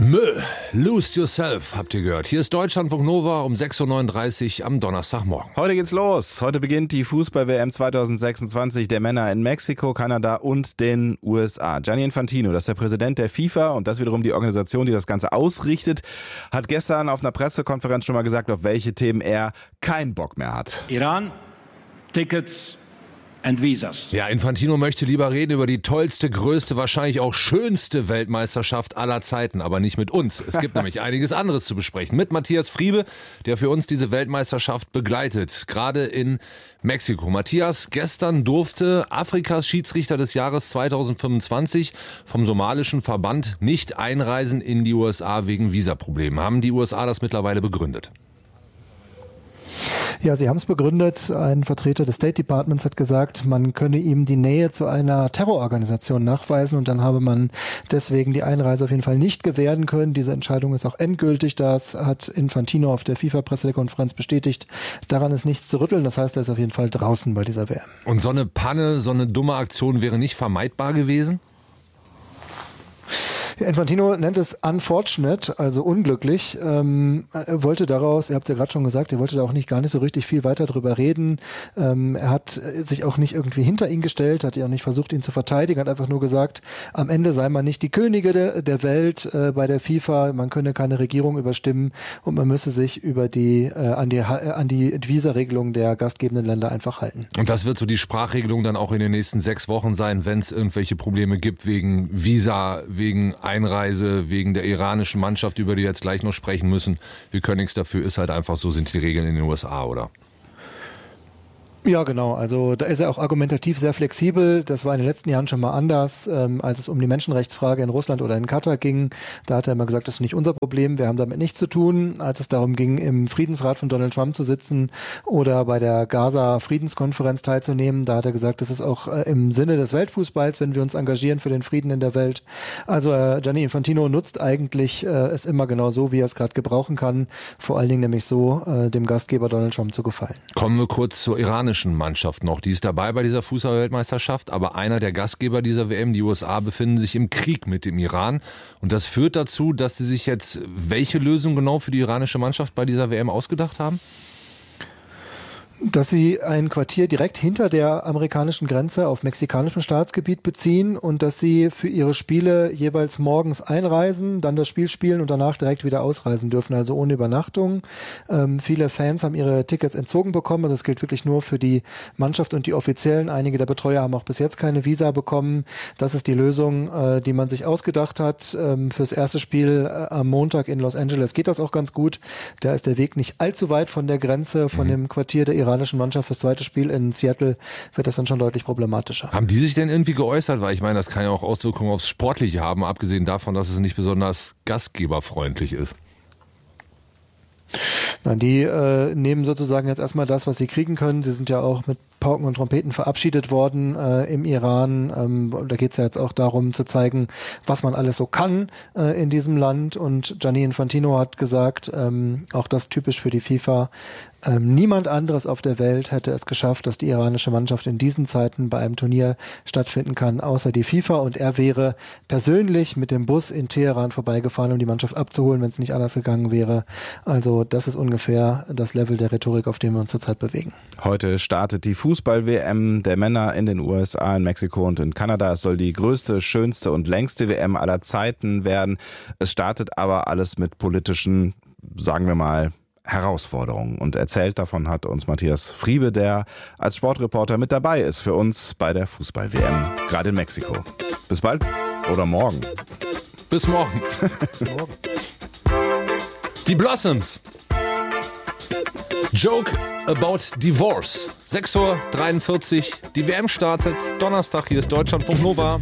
Lose Yourself, habt ihr gehört. Hier ist Deutschlandfunk Nova um 6.39 Uhr am Donnerstagmorgen. Heute geht's los. Heute beginnt die Fußball-WM 2026 der Männer in Mexiko, Kanada und den USA. Gianni Infantino, das ist der Präsident der FIFA und das wiederum die Organisation, die das Ganze ausrichtet, hat gestern auf einer Pressekonferenz schon mal gesagt, auf welche Themen er keinen Bock mehr hat. Iran, Tickets and Visas. Ja, Infantino möchte lieber reden über die tollste, größte, wahrscheinlich auch schönste Weltmeisterschaft aller Zeiten, aber nicht mit uns. Es gibt nämlich einiges anderes zu besprechen. Mit Matthias Friebe, der für uns diese Weltmeisterschaft begleitet, gerade in Mexiko. Matthias, gestern durfte Afrikas Schiedsrichter des Jahres 2025 vom somalischen Verband nicht einreisen in die USA wegen Visaproblemen. Haben die USA das mittlerweile begründet? Ja, sie haben es begründet. Ein Vertreter des State Departments hat gesagt, man könne ihm die Nähe zu einer Terrororganisation nachweisen und dann habe man deswegen die Einreise auf jeden Fall nicht gewähren können. Diese Entscheidung ist auch endgültig. Das hat Infantino auf der FIFA-Pressekonferenz bestätigt. Daran ist nichts zu rütteln. Das heißt, er ist auf jeden Fall draußen bei dieser WM. Und so eine Panne, so eine dumme Aktion wäre nicht vermeidbar gewesen? Infantino nennt es unfortunate, also unglücklich. Er wollte daraus, ihr habt es ja gerade schon gesagt, er wollte da auch gar nicht so richtig viel weiter drüber reden. Er hat sich auch nicht irgendwie hinter ihn gestellt, hat ja auch nicht versucht, ihn zu verteidigen, hat einfach nur gesagt, am Ende sei man nicht die Könige der Welt bei der FIFA, man könne keine Regierung überstimmen und man müsse sich über an die Visa-Regelung der gastgebenden Länder einfach halten. Und das wird so die Sprachregelung dann auch in den nächsten 6 Wochen sein, wenn es irgendwelche Probleme gibt wegen Visa, wegen Einreise, wegen der iranischen Mannschaft, über die wir jetzt gleich noch sprechen müssen. Wir können nichts dafür, ist halt einfach so, sind die Regeln in den USA, oder? Ja, genau. Also da ist er auch argumentativ sehr flexibel. Das war in den letzten Jahren schon mal anders, als es um die Menschenrechtsfrage in Russland oder in Katar ging. Da hat er immer gesagt, das ist nicht unser Problem, wir haben damit nichts zu tun. Als es darum ging, im Friedensrat von Donald Trump zu sitzen oder bei der Gaza-Friedenskonferenz teilzunehmen, da hat er gesagt, das ist auch im Sinne des Weltfußballs, wenn wir uns engagieren für den Frieden in der Welt. Also Gianni Infantino nutzt eigentlich es immer genau so, wie er es gerade gebrauchen kann. Vor allen Dingen nämlich so, dem Gastgeber Donald Trump zu gefallen. Kommen wir kurz zur iranischen Mannschaft noch. Die ist dabei bei dieser Fußball-Weltmeisterschaft, aber einer der Gastgeber dieser WM, die USA, befinden sich im Krieg mit dem Iran. Und das führt dazu, dass sie sich jetzt welche Lösung genau für die iranische Mannschaft bei dieser WM ausgedacht haben? Dass sie ein Quartier direkt hinter der amerikanischen Grenze auf mexikanischem Staatsgebiet beziehen und dass sie für ihre Spiele jeweils morgens einreisen, dann das Spiel spielen und danach direkt wieder ausreisen dürfen, also ohne Übernachtung. Viele Fans haben ihre Tickets entzogen bekommen, also das gilt wirklich nur für die Mannschaft und die Offiziellen. Einige der Betreuer haben auch bis jetzt keine Visa bekommen. Das ist die Lösung, die man sich ausgedacht hat. Fürs erste Spiel am Montag in Los Angeles geht das auch ganz gut. Da ist der Weg nicht allzu weit von der Grenze, von dem Quartier der iranischen Mannschaft. Fürs zweite Spiel in Seattle wird das dann schon deutlich problematischer. Haben die sich denn irgendwie geäußert? Weil ich meine, das kann ja auch Auswirkungen aufs Sportliche haben, abgesehen davon, dass es nicht besonders gastgeberfreundlich ist. Nein, die nehmen sozusagen jetzt erstmal das, was sie kriegen können. Sie sind ja auch mit Pauken und Trompeten verabschiedet worden im Iran. Da geht es ja jetzt auch darum zu zeigen, was man alles so kann in diesem Land. Und Gianni Infantino hat gesagt, auch das typisch für die FIFA, niemand anderes auf der Welt hätte es geschafft, dass die iranische Mannschaft in diesen Zeiten bei einem Turnier stattfinden kann, außer die FIFA. Und er wäre persönlich mit dem Bus in Teheran vorbeigefahren, um die Mannschaft abzuholen, wenn es nicht anders gegangen wäre. Also das ist ungefähr das Level der Rhetorik, auf dem wir uns zurzeit bewegen. Heute startet die Fußball-WM der Männer in den USA, in Mexiko und in Kanada. Es soll die größte, schönste und längste WM aller Zeiten werden. Es startet aber alles mit politischen, sagen wir mal, Herausforderungen. Und erzählt davon hat uns Matthias Friebe, der als Sportreporter mit dabei ist für uns bei der Fußball-WM, gerade in Mexiko. Bis bald oder morgen. Bis morgen. Die Blossoms. Joke about Divorce. 6.43 Uhr. Die WM startet. Donnerstag. Hier ist Deutschlandfunk Nova.